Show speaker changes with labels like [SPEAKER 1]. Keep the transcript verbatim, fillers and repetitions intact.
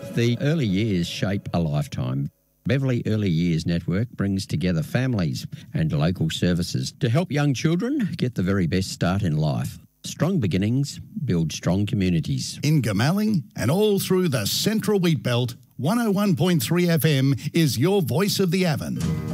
[SPEAKER 1] The early years shape a lifetime. Beverley Early Years Network brings together families and local services to help young children get the very best start in life. Strong beginnings build strong communities.
[SPEAKER 2] In Goomalling and all through the Central Wheat Belt, one oh one point three F M is your voice of the Avon.